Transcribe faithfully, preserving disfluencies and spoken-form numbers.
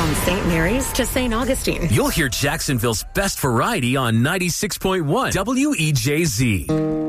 From Saint Mary's to Saint Augustine. You'll hear Jacksonville's best variety on ninety-six point one W E J Z.